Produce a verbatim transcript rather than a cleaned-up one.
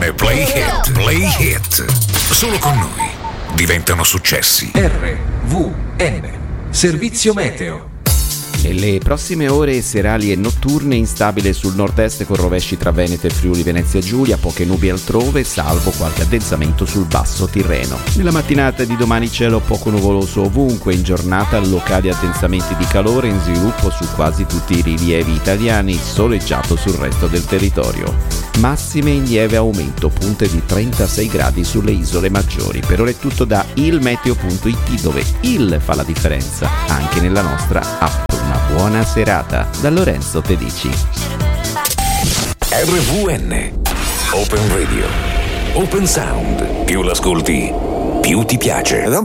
canzone Play Hit, Play Hit. Solo con noi diventano successi. R V N, servizio meteo. Nelle prossime ore serali e notturne instabile sul nord-est con rovesci tra Veneto e Friuli Venezia Giulia, poche nubi altrove, salvo qualche addensamento sul basso Tirreno. Nella mattinata di domani cielo poco nuvoloso ovunque, in giornata locali addensamenti di calore in sviluppo su quasi tutti i rilievi italiani, soleggiato sul resto del territorio. Massime in lieve aumento, punte di trentasei gradi sulle isole maggiori. Per ora è tutto da ilmeteo punto it, dove il fa la differenza anche nella nostra app. Una buona serata da Lorenzo Tedici. R V N Open Radio, Open Sound. Più l'ascolti, più ti piace.